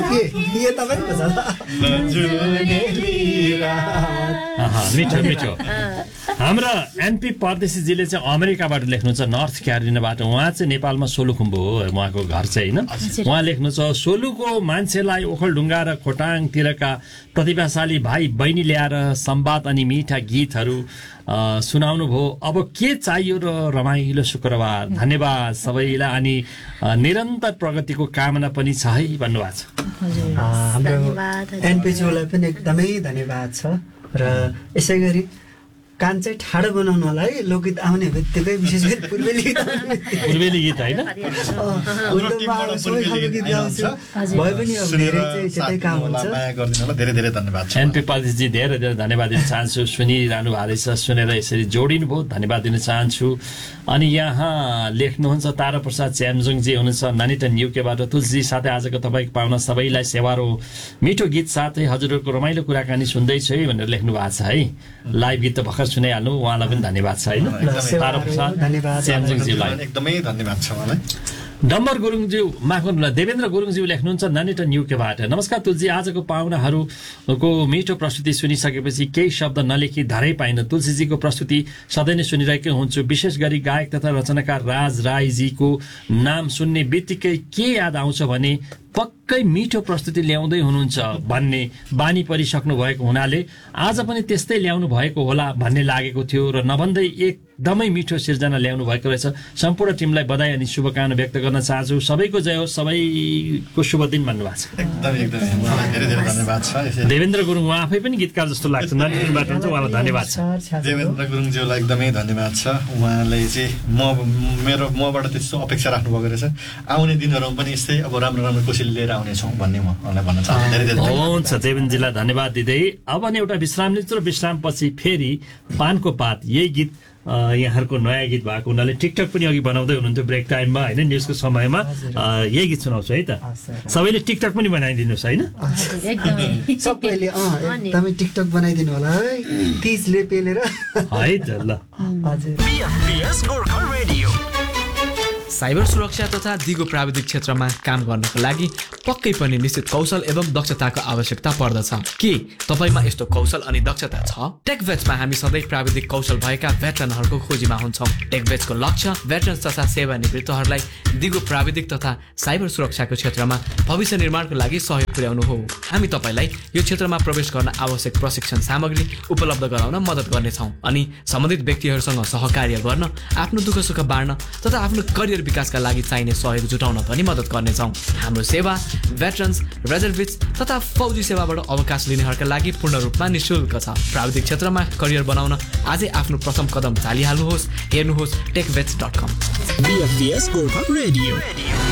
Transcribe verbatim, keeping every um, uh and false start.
यो तपाईँको छ मिठो मिठो। हाम्रा एनपी परदेशीजीले चाहिँ अमेरिकाबाट लेख्नुहुन्छ, नर्थ क्यारोलिनाबाट। उहाँ चाहिँ नेपालमा सोलुखुम्बु हो उहाँको घर चाहिँ, होइन? उहाँ लेख्नु छ, सोलुको मान्छेलाई ओखलढुङ्गा र खोटाङतिरका प्रतिभाशाली भाइ बहिनी ल्याएर संवाद अनि मिठा गीतहरू सुनाउनु भयो। अब के चाहियो र रमाइलो शुक्रबार। धन्यवाद सबैलाई अनि निरन्तर प्रगतिको कामना पनि छ है भन्नुभएको छ। हाम्रो एनपिजीलाई पनि एकदमै धन्यवाद छ। र यसै गरी कान चाहिँ ठाडो बनाउनलाई लोकगीत आउने बित्तिकै विशेष गरी पूर्वेली गीत पूर्वेली गीत होइन भए पनि अब धेरै चाहिँ त्यतै काम हुन्छ। धेरै धेरै धन्यवाद छ एनपी परदेशीजी, धेरै धेरै धन्यवाद दिन चाहन्छु। सुनिरहनु भएको रहेछ, सुनेर यसरी जोडिनु भयो, धन्यवाद दिन चाहन्छु। अनि यहाँ लेख्नुहुन्छ तारा प्रसाद च्याम्जुङजी हुनुहुन्छ नानीटन युकेबाट। तुलसी साथै आजको तपाईँको पाहुना सबैलाई सेवारो मिठो गीत साथै हजुरहरूको रमाइलो कुराकानी सुन्दैछु है भनेर लेख्नु भएको छ है। लाइभ गीत त भर्खर सुनाइहाल्नु, उहाँलाई पनि धन्यवाद छ होइन। तारा प्रसाद च्याम्जुङजीलाई एकदमै धन्यवाद छ उहाँलाई। डम्बर गुरुङज्यू, माफ गर्नुहोला, देवेन्द्र गुरुङज्यू लेख्नुहुन्छ नानीटन युकेबाट। नमस्कार तुलसी, आजको पाहुनाहरूको मिठो प्रस्तुति सुनिसकेपछि केही शब्द नलेखी धरै पाइन। तुलसीजीको प्रस्तुति सधैँ नै सुनिरहेकै हुन्छु। विशेष गरी गायक तथा रचनाकार राज राईजीको नाम सुन्ने बित्तिकै के याद आउँछ भने पक्कै मिठो प्रस्तुति ल्याउँदै हुनुहुन्छ भन्ने बानी परिसक्नु भएको हुनाले आज पनि त्यस्तै ल्याउनु भएको होला भन्ने लागेको थियो र नभन्दै एकदमै मिठो सिर्जना ल्याउनु भएको रहेछ। सम्पूर्ण टिमलाई बधाई अनि शुभकामना व्यक्त गर्न चाहन्छु। सबैको जय होस्, सबैको शुभ दिन भन्नुभएको छ। एकदमै एकदमै उहाँलाई धेरै धेरै धन्यवाद छ। देवेन्द्र गुरुङ उहाँ आफै पनि गीतकार जस्तो लाग्छ, नानीबाट हुन्छ, उहाँलाई धन्यवाद छ। देवेन्द्र गुरुङज्यूलाई एकदमै धन्यवाद छ। उहाँले चाहिँ म मेरो मबाट त्यस्तो अपेक्षा राख्नुभएको रहेछ। आउने दिनहरूमा पनि यस्तै अब राम्रो राम्रो कोसिस लिएर आउनेछौँ भन्ने म उहाँलाई भन्न चाहन्छु। धेरै धेरै हुन्छ देवेन्द्रजीलाई धन्यवाद दिँदै अब अनि एउटा विश्राम लिन्छु र विश्रामपछि फेरि पानको पात यही गीत यहाँहरूको नयाँ गीत भएको हुनाले टिकटक पनि अघि बनाउँदै हुनुहुन्थ्यो ब्रेक टाइममा होइन, न्युजको समयमा यही गीत सुनाउँछु है त। सबैले टिकटक पनि बनाइदिनुहोस् होइन, सबैले एकदमै टिकटक बनाइदिनु होला है, तिजले पेलेर है त ल। साइबर सुरक्षा तथा दिगो प्राविधिक क्षेत्रमा काम गर्नको लागि पक्कै पनि निश्चित कौशल एवं दक्षताको आवश्यकता पर्दछ। के तपाईमा यस्तो कौशल अनि दक्षता छ? टेकभेट्समा हामी सधैँ प्राविधिक कौशल भएका भेटरनहरूको खोजीमा हुन्छौँ। टेकभेट्सको लक्ष्य भेटरन्स तथा सेवानिवृत्तहरूलाई दिगो प्राविधिक तथा साइबर सुरक्षाको क्षेत्रमा भविष्य निर्माणको लागि सहयोग पुर्याउनु हो। हामी तपाईँलाई यो क्षेत्रमा प्रवेश गर्न आवश्यक प्रशिक्षण सामग्री उपलब्ध गराउन मद्दत गर्नेछौँ अनि सम्बन्धित व्यक्तिहरूसँग सहकार्य गर्न, आफ्नो दुःख सुख बाँड्न तथा आफ्नो करियर विकासका लागि चाहिने सहयोग जुटाउन पनि मद्दत गर्नेछौँ। हाम्रो सेवा भेटरन्स, रिजर्भिस्ट तथा फौजी सेवाबाट अवकाश लिनेहरूका लागि पूर्ण रूपमा निःशुल्क छ। प्राविधिक क्षेत्रमा करियर बनाउन आजै आफ्नो प्रथम कदम चालिहाल्नुहोस्। हेर्नुहोस् टेकभेट्स डट कम।